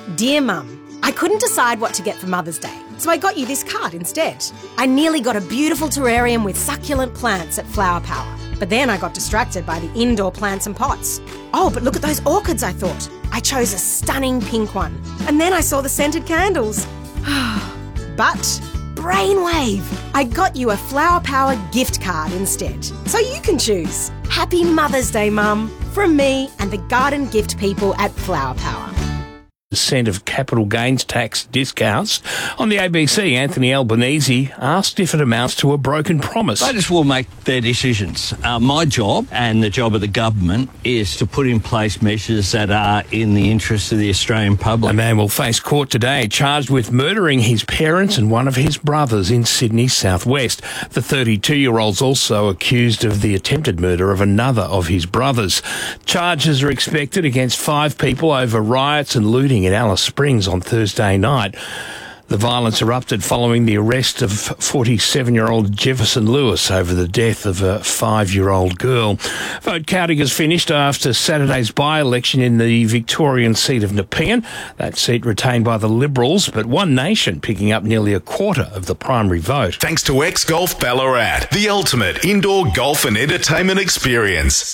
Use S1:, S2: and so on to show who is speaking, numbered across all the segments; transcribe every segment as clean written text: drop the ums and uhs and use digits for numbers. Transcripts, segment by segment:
S1: Dear Mum, I couldn't decide what to get for Mother's Day, so I got you this card instead. I nearly got a beautiful terrarium with succulent plants at Flower Power, but then I got distracted by the indoor plants and pots. Oh, but look at those orchids, I thought. I chose a stunning pink one, and then I saw the scented candles. But brainwave! I got you a Flower Power gift card instead, so you can choose. Happy Mother's Day, Mum, from me and the garden gift people at Flower Power.
S2: % of capital gains tax discounts. On the ABC, Anthony Albanese asked if it amounts to a broken promise.
S3: Voters will make their decisions. My job and the job of the government is to put in place measures that are in the interest of the Australian public.
S2: A man will face court today charged with murdering his parents and one of his brothers in Sydney's southwest. The 32-year-old's also accused of the attempted murder of another of his brothers. Charges are expected against 5 people over riots and looting in Alice Springs on Thursday night. The violence erupted following the arrest of 47-year-old Jefferson Lewis over the death of a 5-year-old girl. Vote counting has finished after Saturday's by-election in the Victorian seat of Nepean. That seat retained by the Liberals, but One Nation picking up nearly a quarter of the primary vote.
S4: Thanks to X-Golf Ballarat, the ultimate indoor golf and entertainment experience.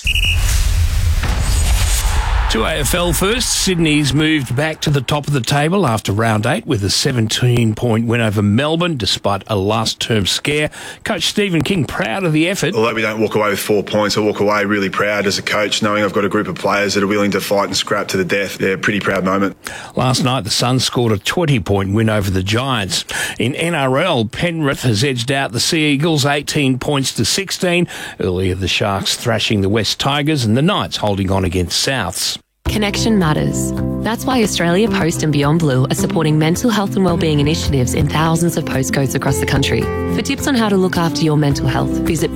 S2: To AFL first, Sydney's moved back to the top of the table after round 8 with a 17-point win over Melbourne despite a last-term scare. Coach Stephen King proud of the effort.
S5: Although we don't walk away with 4 points, I walk away really proud as a coach, knowing I've got a group of players that are willing to fight and scrap to the death. Yeah, pretty proud moment.
S2: Last night, the Suns scored a 20-point win over the Giants. In NRL, Penrith has edged out the Sea Eagles 18 points to 16. Earlier, the Sharks thrashing the West Tigers and the Knights holding on against Souths.
S6: Connection matters. That's why Australia Post and Beyond Blue are supporting mental health and wellbeing initiatives in thousands of postcodes across the country. For tips on how to look after your mental health, visit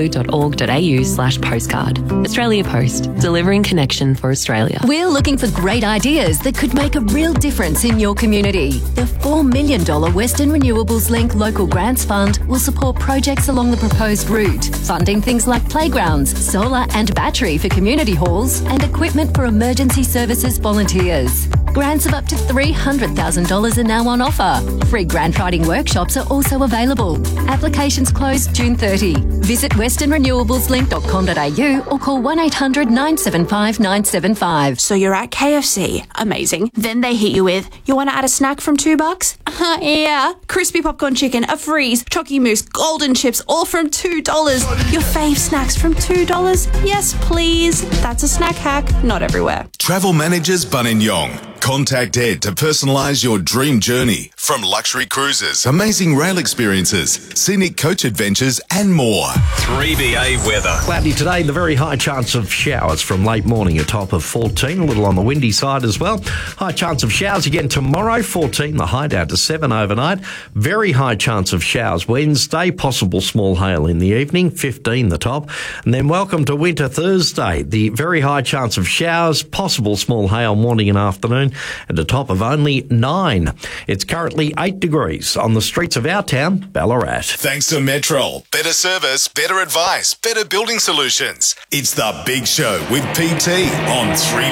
S6: beyondblue.org.au/postcard. Australia Post, delivering connection for Australia.
S7: We're looking for great ideas that could make a real difference in your community. The $4 million Western Renewables Link Local Grants Fund will support projects along the proposed route, funding things like playgrounds, solar and battery for community halls, and equipment for emergency services volunteers. Grants of up to $300,000 are now on offer. Free grant writing workshops are also available. Applications close June 30. Visit westernrenewablesLink.com.au or call 1800 975 975.
S8: So you're at KFC. Amazing. Then they hit you with, you want to add a snack from $2? Yeah. Crispy popcorn chicken, a freeze, Chocky Mousse, golden chips, all from $2. Your fave snacks from $2? Yes, please. That's a snack hack. Not everywhere.
S4: Travel Managers Buninyong. Contact Ed to personalise your dream journey. From luxury cruises, amazing rail experiences, scenic coach adventures and more. 3BA weather.
S9: Cloudy today, the very high chance of showers from late morning, a top of 14, a little on the windy side as well. High chance of showers again tomorrow, 14, the high down to 7 overnight. Very high chance of showers Wednesday, possible small hail in the evening, 15 the top. And then welcome to winter Thursday, the very high chance of showers, possible small hail morning and afternoon, and a top of only 9. It's currently 8 degrees on the streets of our town, Ballarat.
S4: Thanks to Metrol. Better service, better advice, better building solutions. It's The Big Show with PT on 3